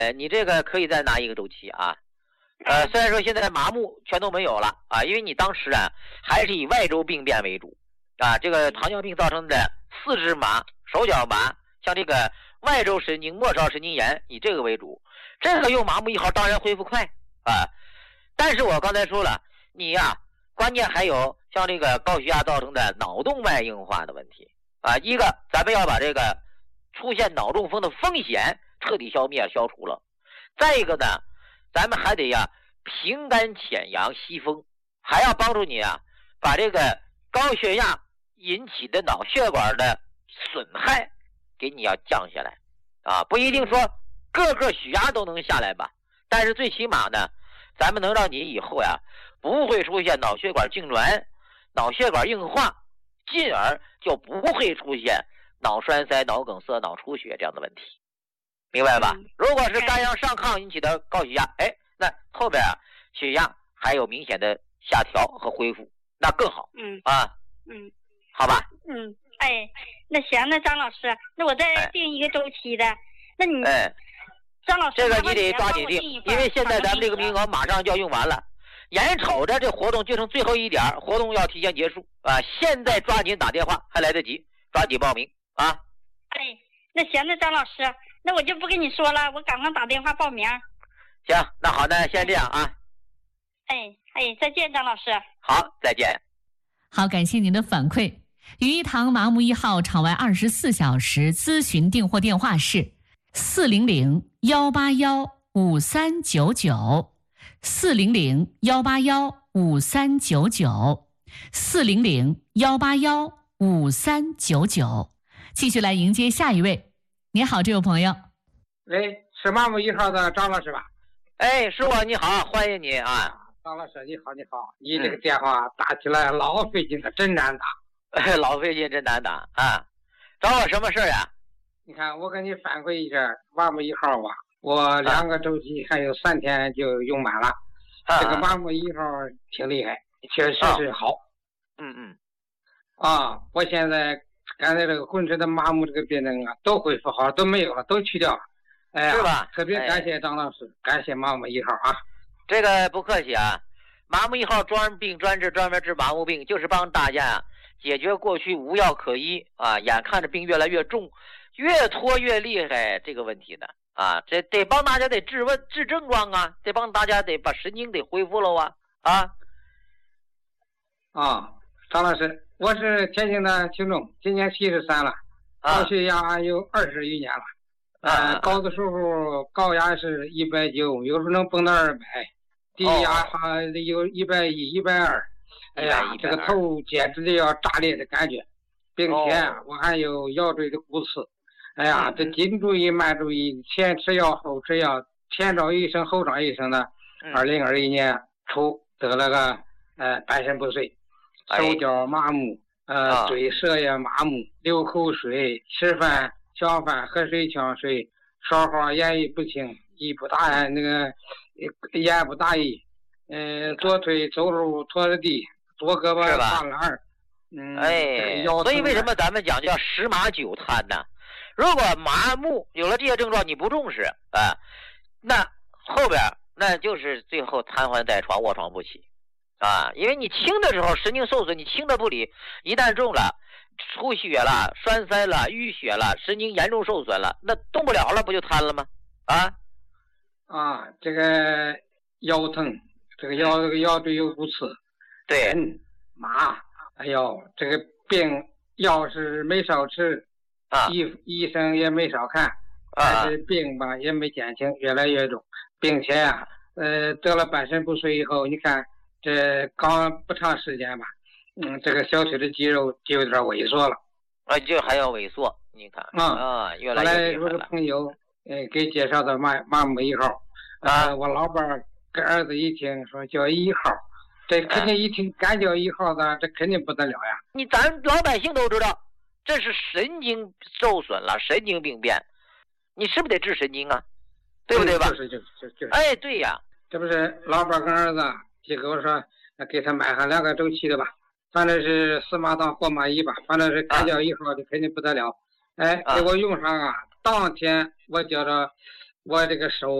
你这个可以再拿一个周期啊。虽然说现在麻木全都没有了啊，因为你当时啊还是以外周病变为主啊，这个糖尿病造成的四肢麻、手脚麻，像这个外周神经末梢神经炎以这个为主。这个用麻木1号当然恢复快啊，但是我刚才说了，你呀，关键还有像这个高血压造成的脑动脉硬化的问题啊。一个，咱们要把这个出现脑中风的风险彻底消除了。再一个呢，咱们还得平肝潜阳息风，还要帮助你把这个高血压引起的脑血管的损害给你要降下来啊。不一定说个个血压都能下来吧，但是最起码呢，咱们能让你以后不会出现脑血管痉挛、脑血管硬化，进而就不会出现脑栓塞、脑梗塞、脑出血这样的问题，明白吧？如果是肝阳上亢引起的高血压，那后边血压还有明显的下调和恢复，那更好。好吧。 那行，那张老师，那我再定一个周期的。那你张老师， 这个你得抓紧定，因为现在咱们这个名额马上就要用完了，眼瞅着这活动就剩最后一点，活动要提前结束啊！现在抓紧打电话还来得及，抓紧报名啊！ 那行，那张老师，那我就不跟你说了，我赶快打电话报名。 行，那好，那先这样啊。 再见，张老师。 好，再见。 好，感谢您的反馈。于一堂麻木1号场外24小时咨询订货电话是401-181-5399，401-181-5399。继续来迎接下一位。你好，这位朋友。 喂，是麻木1号的张老师吧？ 是我，你好，欢迎你啊。 张老师，你好，你这个电话打起来老费劲了，真难打。 老费劲，真难打啊！找我什么事呀？ 你看，我给你反馈一下，麻木1号吧，我2个周期还有3天就用满了。这个麻木1号挺厉害，确实是好。我现在刚才这个浑身的麻木这个病症都恢复好，都没有了，都去掉了。 是吧？ 特别感谢张老师，感谢麻木1号啊！ 这个不客气啊，麻木1号专病专治，专门治麻木病，就是帮大家解决过去无药可医啊，眼看着病越来越重，越拖越厉害这个问题的啊，这得帮大家得治症状啊，得帮大家得把神经得恢复了张老师，我是天津的听众，今年73了，高血压有20余年了。高的时候高压是190，有时候能蹦到200，低压还有110、120。这个头简直就要炸裂的感觉，并且我还有腰椎的骨刺。这紧注意慢注意，前吃药后吃药，前找医生后找医生的。2021年初得了个半身不遂，手脚麻木，嘴舌也麻木，流口水，吃饭小饭喝水呛水，说话言语不清，言不达意，左腿走路拖着地，左胳膊跨栏。 所以为什么咱们讲叫10麻9瘫呢？如果麻木有了这些症状你不重视那后边那就是最后瘫痪在床，卧床不起因为你轻的时候神经受损，你轻的不理，一旦重了，出血了、栓塞了、淤血了，神经严重受损了，那动不了了，不就瘫了吗？ 这个腰疼，这个腰椎有骨刺， 对， 麻，这个病药是没少吃，医生也没少看，但是病吧也没减轻，越来越重，并且得了半身不遂以后，你看这刚不长时间吧，这个小腿的肌肉就有点萎缩了， 就还要萎缩，你看越来越厉害了。 后来我的朋友给介绍的麻木1号，我老伴儿跟儿子一听说叫1号，这肯定一听敢叫1号的，这肯定不得了呀。 咱老百姓都知道，这是神经受损了，神经病变，你是不是得治神经啊？对不对吧？ 就是。 对呀， 这不是老伴儿跟儿子就跟我说，给他买上2个周期的吧，反正是4麻当或麻1吧，反正是敢叫1号的肯定不得了。给我用上当天我觉着我这个手